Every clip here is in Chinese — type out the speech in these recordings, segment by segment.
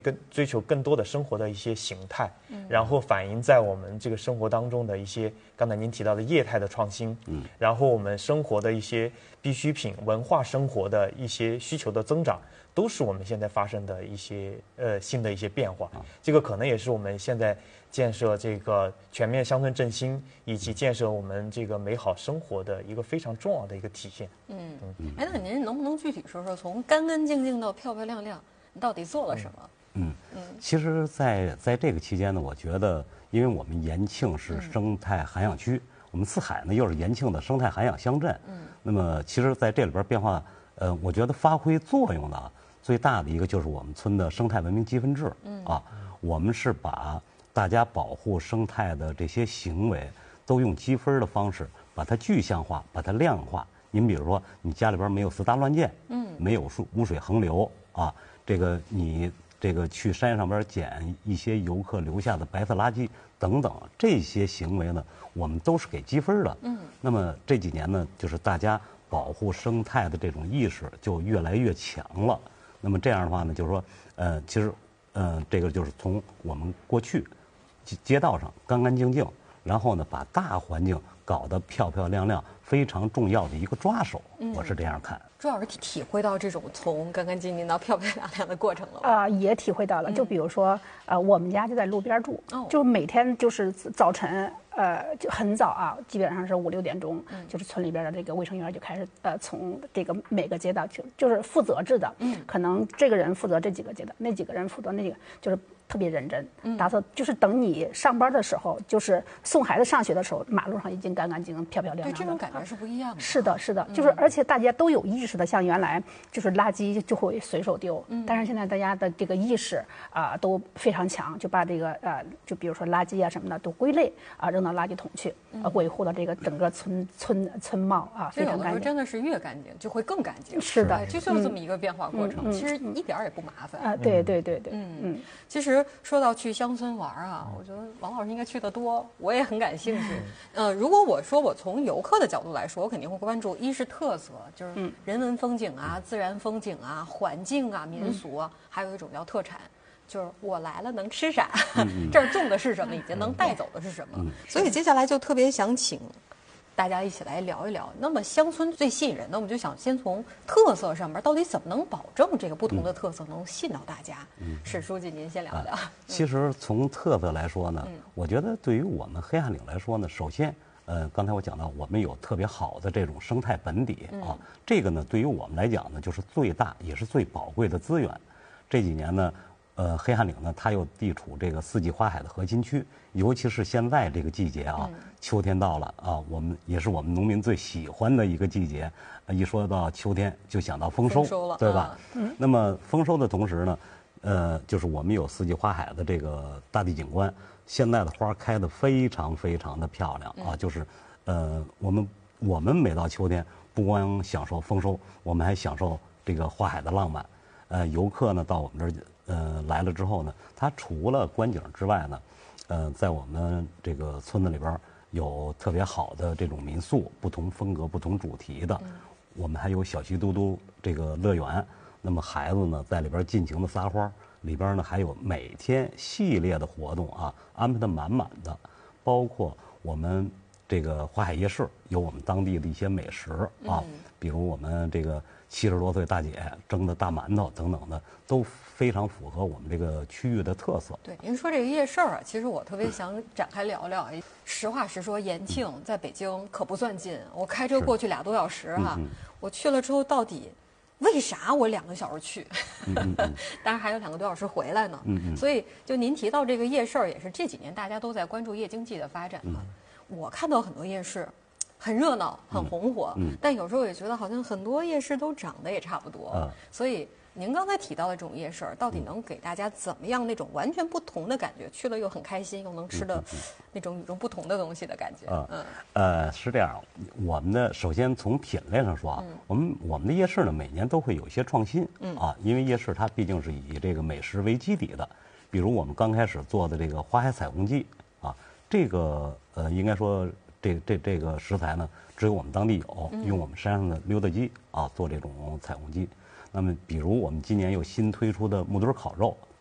追求更多的生活的一些形态，然后反映在我们这个生活当中的一些刚才您提到的业态的创新，然后我们生活的一些必需品、文化生活的一些需求的增长，都是我们现在发生的一些新的一些变化。这个可能也是我们现在建设这个全面乡村振兴以及建设我们这个美好生活的一个非常重要的一个体现。 哎，那您能不能具体说说，从干干净净到漂漂亮亮，你到底做了什么？ 其实在这个期间呢，我觉得，因为我们延庆是生态涵养区，我们四海呢又是延庆的生态涵养乡镇，那么其实在这里边变化，我觉得发挥作用的最大的一个就是我们村的生态文明积分制，我们是把大家保护生态的这些行为都用积分的方式把它具象化，把它量化。您比如说，你家里边没有私搭乱建，没有污水横流啊，你去山上边捡一些游客留下的白色垃圾等等，这些行为呢，我们都是给积分的。那么这几年呢，就是大家保护生态的这种意识就越来越强了。那么这样的话呢，就是说，其实，这个就是从我们过去街道上干干净净，然后呢，把大环境搞得漂漂亮亮，非常重要的一个抓手。我是这样看。 朱老师体会到这种从干干净净到漂漂亮亮的过程了吗？ 也体会到了。就比如说，我们家就在路边住，就是每天就是早晨，就很早啊，基本上是5、6点钟，就是村里边的这个卫生员就开始从这个每个街道就是负责制的，可能这个人负责这几个街道，那几个人负责那个，就是特别认真，打扫，就是等你上班的时候，就是送孩子上学的时候，马路上已经干干净净、漂漂亮亮的。 对，这种感觉是不一样的。 是的，是的，就是而且大家都有意识的，像原来就是垃圾就会随手丢，但是现在大家的这个意识都非常强，就把这个就比如说垃圾啊什么的都归类扔到垃圾桶去，维护了这个整个村貌非常干净。 真的是越干净就会更干净。 是的， 就是这么一个变化过程，其实一点也不麻烦。 对， 其实说到去乡村玩我觉得王老师应该去得多，我也很感兴趣。如果我说我从游客的角度来说，我肯定会关注一是特色，就是人文风景自然风景环境民俗还有一种叫特产。就是我来了能吃啥，这儿种的是什么，以及能带走的是什么。所以接下来就特别想请大家一起来聊一聊。那么乡村最吸引人的，我们就想先从特色上面，到底怎么能保证这个不同的特色能吸引到大家？史书记，您先聊聊。 其实从特色来说呢，我觉得对于我们黑汉岭来说呢，首先，刚才我讲到，我们有特别好的这种生态本底这个呢，对于我们来讲呢，就是最大也是最宝贵的资源。这几年呢，黑汉岭呢，它又地处这个四季花海的核心区，尤其是现在这个季节秋天到了我们也是我们农民最喜欢的一个季节。一说到秋天，就想到丰收了，对吧？那么丰收的同时呢，就是我们有四季花海的这个大地景观，现在的花开得非常非常的漂亮就是我们每到秋天，不光享受丰收，我们还享受这个花海的浪漫。游客呢到我们这儿来了之后呢，他除了观景之外呢，在我们这个村子里边有特别好的这种民宿，不同风格、不同主题的。我们还有小鸡嘟嘟这个乐园，那么孩子呢在里边尽情的撒欢，里边呢还有每天系列的活动安排的满满的，包括我们这个花海夜市有我们当地的一些美食比如我们这个70多岁大姐蒸的大馒头等等的，都非常符合我们这个区域的特色。 对，您说这个夜市其实我特别想展开聊聊。实话实说，延庆在北京可不算近，我开车过去2多小时我去了之后，到底为啥我2个小时去？当然还有2个多小时回来呢。所以就您提到这个夜市，也是这几年大家都在关注夜经济的发展我看到很多夜市很热闹，很红火，但有时候也觉得好像很多夜市都长得也差不多。所以您刚才提到的这种夜市，到底能给大家怎么样那种完全不同的感觉？去了又很开心，又能吃的那种与众不同的东西的感觉。 是这样，我们的首先从品类上说我们的夜市呢，每年都会有一些创新因为夜市它毕竟是以这个美食为基底的。比如我们刚开始做的这个花海彩虹鸡这个应该说这个食材呢，只有我们当地有，用我们山上的溜达鸡做这种彩虹鸡。那么比如我们今年又新推出的木墩烤肉，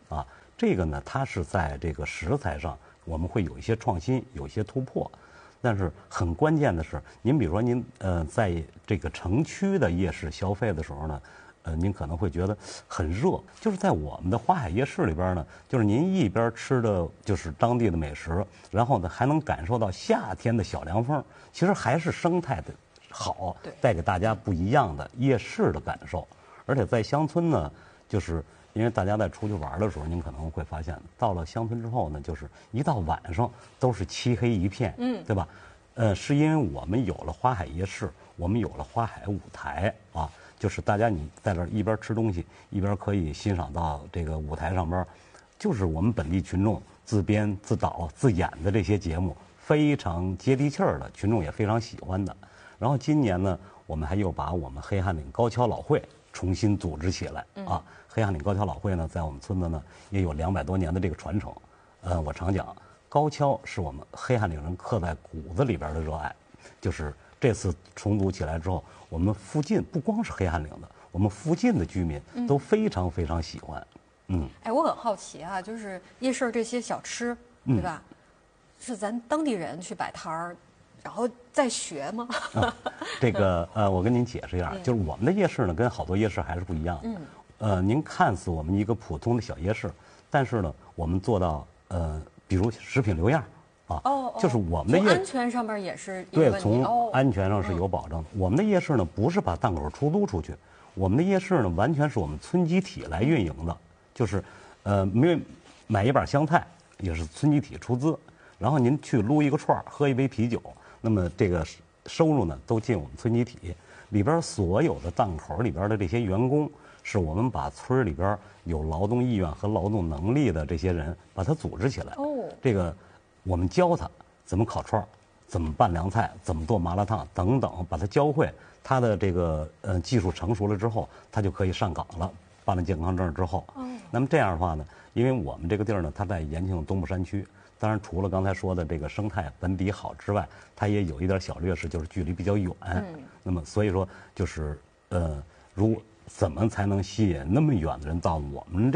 啊。这个呢，它是在这个食材上我们会有一些创新，有一些突破。但是很关键的是，您比如说您在这个城区的夜市消费的时候呢，您可能会觉得很热。就是在我们的花海夜市里边呢，就是您一边吃的就是当地的美食，然后呢还能感受到夏天的小凉风，其实还是生态的好，带给大家不一样的夜市的感受。而且在乡村呢，就是因为大家在出去玩的时候，您可能会发现，到了乡村之后呢，就是一到晚上都是漆黑一片，对吧？是因为我们有了花海夜市，我们有了花海舞台啊，就是大家你在这儿一边吃东西，一边可以欣赏到这个舞台上边，就是我们本地群众自编自导自演的这些节目，非常接地气儿的，群众也非常喜欢的。然后今年呢，我们还又把我们黑汉岭高跷老会重新组织起来啊。黑汉岭高跷老会呢，在我们村子呢也有200多年的这个传承。我常讲，高跷是我们黑汉岭人刻在骨子里边的热爱。就是这次重组起来之后，我们附近不光是黑汉岭的，我们附近的居民都非常非常喜欢。 哎，我很好奇啊，就是夜市这些小吃，对吧？是咱当地人去摆摊儿，然后再学吗？ 这个我跟您解释一下，就是我们的夜市呢，跟好多夜市还是不一样的。您看似我们一个普通的小夜市，但是呢，我们做到比如食品留样啊，就是我们的从安全上面也是一个问题。 对，从安全上是有保证的。我们的夜市呢，不是把档口出租出去，我们的夜市呢，完全是我们村集体来运营的，就是买一把香菜也是村集体出资。然后您去撸一个串儿，喝一杯啤酒，那么这个收入呢都进我们村集体里边。所有的档口里边的这些员工，是我们把村里边有劳动意愿和劳动能力的这些人把他组织起来。这个我们教他怎么烤串儿，怎么拌凉菜，怎么做麻辣烫等等，把他教会。他的这个技术成熟了之后，他就可以上岗了。办了健康证之后，那么这样的话呢，因为我们这个地儿呢，它在延庆东部山区。当然，除了刚才说的这个生态本底好之外，它也有一点小劣势，就是距离比较远。那么，所以说就是怎么才能吸引那么远的人到我们这